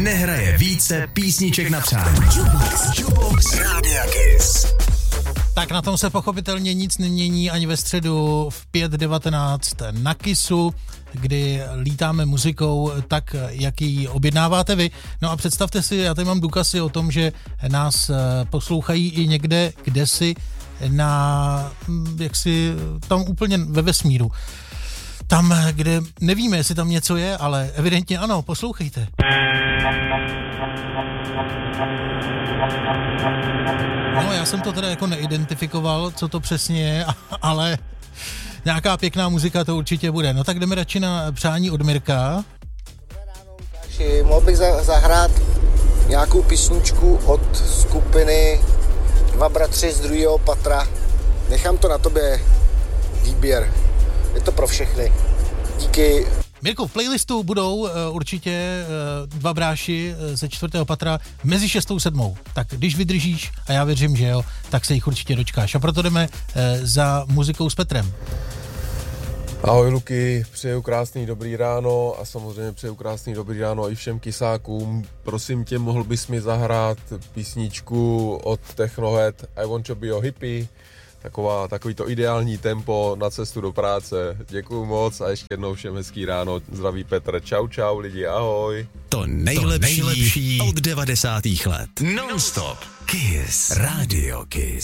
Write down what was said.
nehraje více písniček na přání. Jukebox Rádia Kiss. Tak na tom se pochopitelně nic nemění ani ve středu v 5:19 na Kissu, kdy lítáme muzikou tak, jak ji objednáváte vy. No a představte si, já tady mám důkazy o tom, že nás poslouchají i někde, kdesi jaksi tam úplně ve vesmíru. Tam, kde nevíme, jestli tam něco je, ale evidentně ano, poslouchejte. No, já jsem to teda jako neidentifikoval, co to přesně je, ale nějaká pěkná muzika to určitě bude. No tak jdeme radši na přání od Mirka. Dobré ráno, Lukáši, mohl bych zahrát nějakou písničku od skupiny Dva bratři z druhého patra. Nechám to na tobě, výběr. Je to pro všechny. Díky. Mirku, v playlistu budou určitě dva bráši ze 4. patra mezi 6. a 7. Tak když vydržíš, a já věřím, že jo, tak se jich určitě dočkáš. A proto jdeme za muzikou s Petrem. Ahoj Luky, přeju krásný dobrý ráno a samozřejmě přeju krásný dobrý ráno i všem kysákům. Prosím tě, mohl bys mi zahrát písničku od Technohead I Want to be your hippie. Takový to ideální tempo na cestu do práce. Děkuju moc a ještě jednou všem hezký ráno. Zdraví Petr. Čau lidi, ahoj. To nejlepší od 90. let. Non-stop. Kiss. Radio Kiss.